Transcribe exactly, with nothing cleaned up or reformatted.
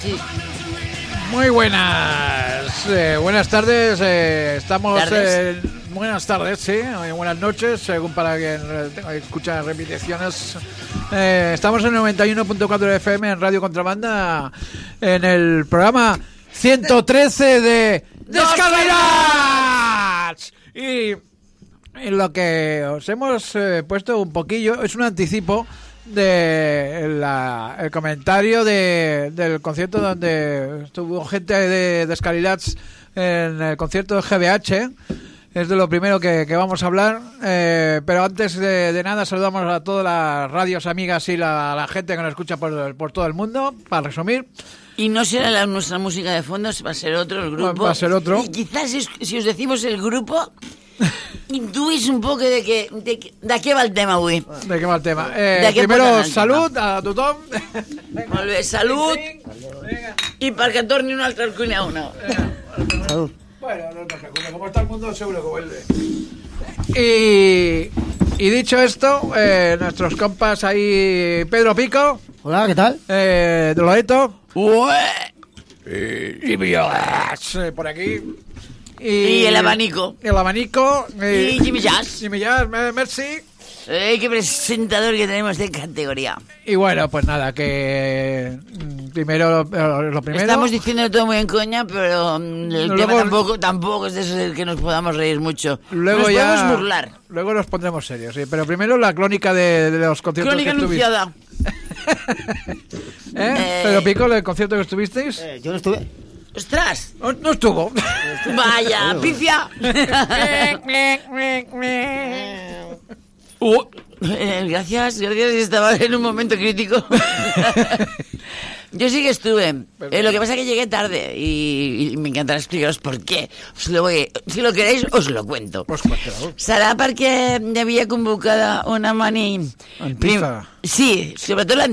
Sí. Muy buenas, eh, buenas tardes, eh, estamos, ¿Tardes? Eh, buenas tardes, sí, eh, buenas noches, según para quien eh, escucha repeticiones. Eh, estamos en noventa y uno punto cuatro F M en Radio Contrabanda, en el programa ciento trece de Descargas. Y en lo que os hemos eh, puesto un poquillo, es un anticipo de la, el comentario de, del concierto donde estuvo gente de Descarilats en el concierto de G B H. Es de lo primero que, que vamos a hablar, eh, pero antes de, de nada saludamos a todas las radios amigas y la, la gente que nos escucha por, por todo el mundo, para resumir. Y no será la, nuestra música de fondo, va a ser otro el grupo. Va a ser otro. Y quizás si, si os decimos el grupo, intuís un poco de que de, que- de qué va el tema avui. ¿De qué va el tema? Eh, De què primero, porten el salud a tothom. Molt bé, salut, i perquè torni un altre al cunyau, no. Salud. Bueno, no te preocupes, como está el mundo seguro que vuelve. Y, y dicho esto, eh, nuestros compas ahí, Pedro Pico, Hola, ¿qué tal? eh, Loreto, Ué. y Villas, eh, por aquí. Y el abanico. El abanico. Y Jimmy Jazz. Jimmy Jazz, me- merci. Eh, qué presentador que tenemos de categoría. Y bueno, pues nada, que mm, primero, lo, lo primero. Estamos diciendo todo muy en coña, pero mm, el Luego- tema tampoco, tampoco es de eso del que nos podamos reír mucho. Luego nos ya. podemos burlar. Luego nos pondremos serios, sí. Pero primero la crónica de, de los conciertos Crónica que estuviste. anunciada. ¿Eh? Eh. Pedro Pico, el concierto que estuvisteis. Eh, yo no estuve. ¡Ostras! No, no estuvo. Vaya, pifia. Uh, Eh, gracias, gracias. Estaba en un momento crítico. Yo sí que estuve. Eh, lo que pasa es que llegué tarde y, y me encantará explicaros por qué. Os lo voy, si lo queréis, os lo cuento. pues cuéntalo. Serà perquè hi havia convocada una mani... Antifa. Sí, sobretot la